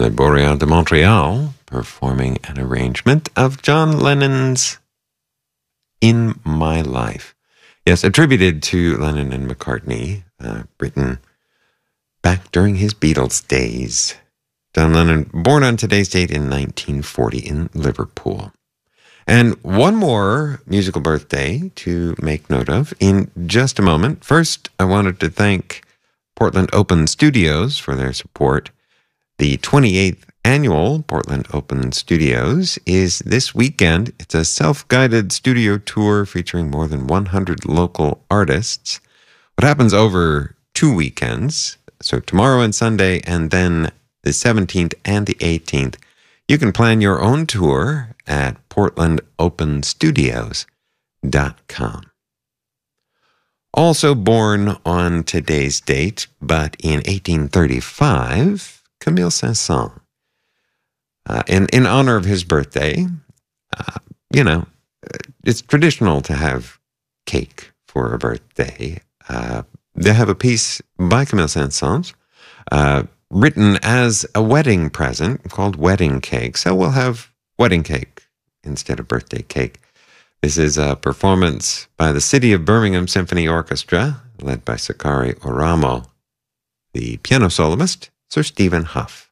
Les Boréaux de Montréal, performing an arrangement of John Lennon's In My Life. Yes, attributed to Lennon and McCartney, written back during his Beatles days. John Lennon, born on today's date in 1940 in Liverpool. And one more musical birthday to make note of in just a moment. First, I wanted to thank Portland Open Studios for their support. The 28th annual Portland Open Studios is this weekend. It's a self-guided studio tour featuring more than 100 local artists. What happens over 2 weekends, so tomorrow and Sunday, and then the 17th and the 18th. You can plan your own tour at portlandopenstudios.com. Also born on today's date, but in 1835, Camille Saint-Saëns. In honor of his birthday, it's traditional to have cake for a birthday. They have a piece by Camille Saint-Saëns, written as a wedding present called Wedding Cake. So we'll have wedding cake instead of birthday cake. This is a performance by the City of Birmingham Symphony Orchestra, led by Sakari Oramo. The piano soloist, Sir Stephen Huff.